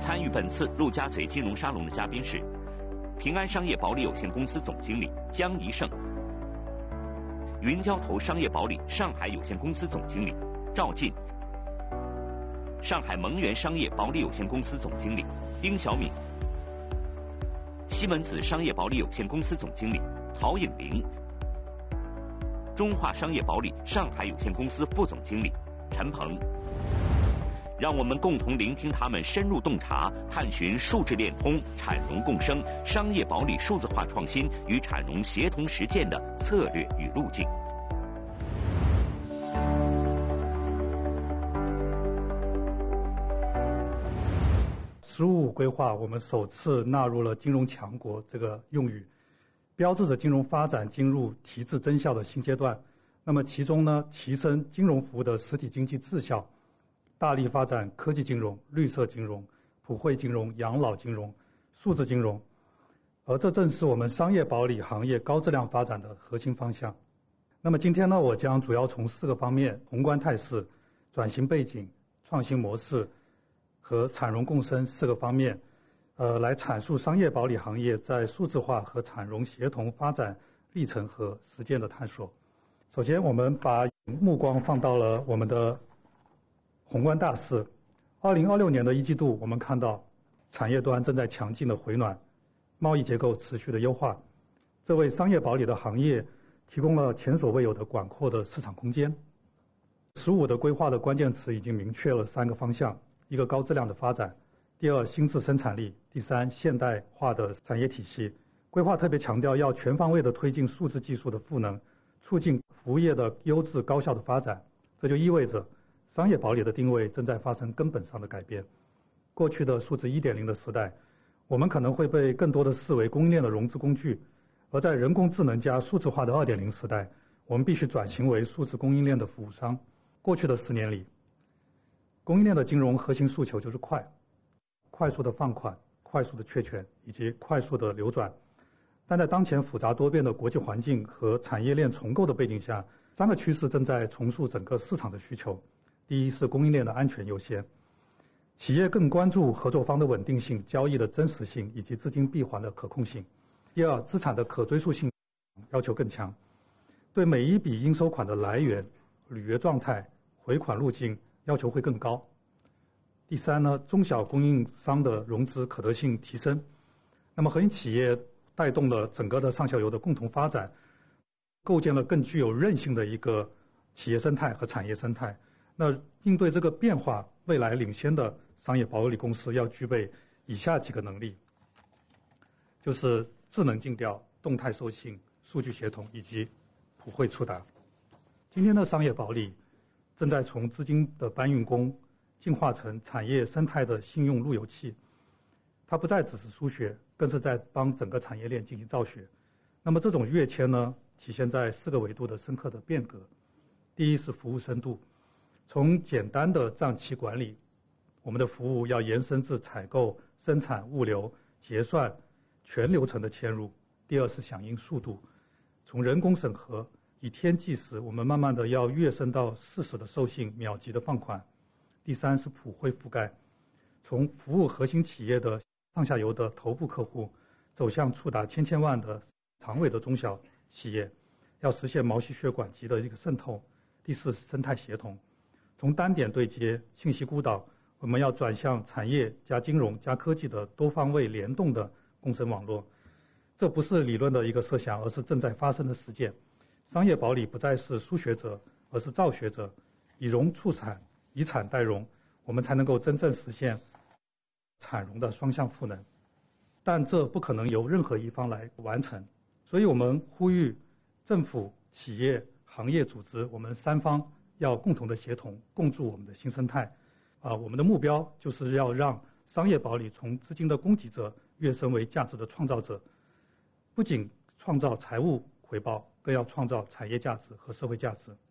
参与本次陆家嘴金融沙龙的嘉宾是平安商业保理有限公司总经理江宜胜，云交投商业保理上海有限公司总经理赵进，上海蒙源商业保理有限公司总经理丁小敏，西门子商业保理有限公司总经理陶颖玲，中华商业保理上海有限公司副总经理陈鹏。让我们共同聆听他们深入洞察，探寻数智联通、产融共生、商业保理数字化创新与产融协同实践的策略与路径。 “十五五”规划，我们首次纳入了金融强国这个用语，标志着金融发展进入提质增效的新阶段。那么其中呢，提升金融服务的实体经济质效，大力发展科技金融、绿色金融、普惠金融、养老金融、数字金融，而这正是我们商业保理行业高质量发展的核心方向。那么今天呢，我将主要从4个方面：宏观态势、转型背景、创新模式和产融共生4个方面，来阐述商业保理行业在数字化和产融协同发展历程和实践的探索。首先，我们把目光放到了我们的宏观大势。2026年的1季度，我们看到产业端正在强劲的回暖，贸易结构持续的优化，这为商业保理的行业提供了前所未有的广阔的市场空间。15的规划的关键词已经明确了3个方向：一个高质量的发展，第二新质生产力，第三现代化的产业体系。规划特别强调要全方位的推进数字技术的赋能，促进服务业的优质高效的发展。这就意味着商业保理的定位正在发生根本上的改变。过去的数字 1.0 的时代，我们可能会被更多的视为供应链的融资工具，而在人工智能加数字化的 2.0 时代，我们必须转型为数字供应链的服务商。过去的10年里，供应链的金融核心诉求就是快速的放款、快速的确权以及快速的流转。但在当前复杂多变的国际环境和产业链重构的背景下，3个趋势正在重塑整个市场的需求。第一是供应链的安全优先，企业更关注合作方的稳定性、交易的真实性以及资金闭环的可控性。第二，资产的可追溯性要求更强，对每一笔应收款的来源、履约状态、回款路径要求会更高。第三呢，中小供应商的融资可得性提升，那么核心企业带动了整个的上下游的共同发展，构建了更具有韧性的一个企业生态和产业生态。那应对这个变化，未来领先的商业保理公司要具备以下几个能力，就是智能尽调、动态授信、数据协同以及普惠触达。今天的商业保理正在从资金的搬运工进化成产业生态的信用路由器，它不再只是输血，更是在帮整个产业链进行造血。那么这种跃迁呢，体现在4个维度的深刻的变革。第一是服务深度，从简单的账期管理，我们的服务要延伸至采购、生产、物流、结算全流程的嵌入。第二是响应速度，从人工审核以天计时，我们慢慢的要跃升到适时的授信、秒级的放款。第三是普惠覆盖，从服务核心企业的上下游的头部客户，走向触达千万的长尾的中小企业，要实现毛细血管级的一个渗透。第四是生态协同，从单点对接、信息孤岛，我们要转向产业加金融加科技的多方位联动的共生网络。这不是理论的一个设想，而是正在发生的实践。商业保理不再是输血者，而是造血者，以融促产，以产带融，我们才能够真正实现产融的双向赋能。但这不可能由任何一方来完成，所以我们呼吁政府、企业、行业组织，我们3方要共同的协同，共筑我们的新生态。我们的目标就是要让商业保理从资金的供给者跃升为价值的创造者，不仅创造财务回报，更要创造产业价值和社会价值。